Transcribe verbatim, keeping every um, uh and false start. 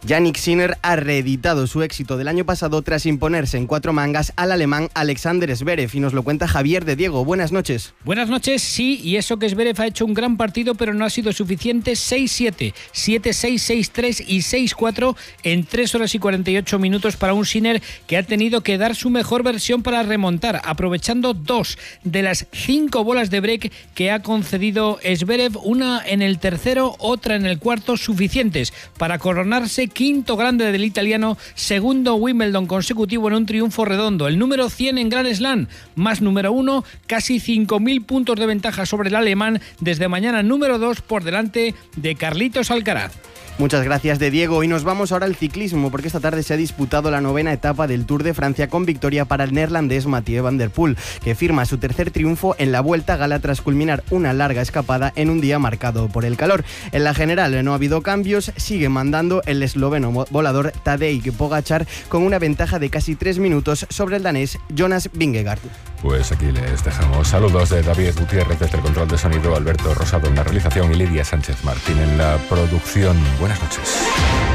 Jannik Sinner ha reeditado su éxito del año pasado tras imponerse en cuatro mangas al alemán Alexander Zverev, y nos lo cuenta Javier de Diego. Buenas noches. Buenas noches, sí, y eso que Zverev ha hecho un gran partido, pero no ha sido suficiente. seis siete, siete seis, seis tres y seis cuatro en tres horas y cuarenta y ocho minutos para un Sinner que ha tenido que dar su mejor versión para remontar, aprovechando dos de las cinco bolas de break que ha concedido Zverev, una en el tercero, otra en el cuarto, suficientes para coronarse quinto grande del italiano, segundo Wimbledon consecutivo en un triunfo redondo, el número cien en Grand Slam, más número uno, casi cinco mil puntos de ventaja sobre el alemán, desde mañana número dos por delante de Carlitos Alcaraz. Muchas gracias de Diego, y nos vamos ahora al ciclismo, porque esta tarde se ha disputado la novena etapa del Tour de Francia con victoria para el neerlandés Mathieu van der Poel, que firma su tercer triunfo en la Vuelta a Gala tras culminar una larga escapada en un día marcado por el calor. En la general no ha habido cambios, sigue mandando el esloveno volador Tadej Pogačar con una ventaja de casi tres minutos sobre el danés Jonas Vingegaard. Pues aquí les dejamos. Saludos de David Gutiérrez desde el control de sonido, Alberto Rosado en la realización y Lidia Sánchez Martín en la producción. Buenas noches.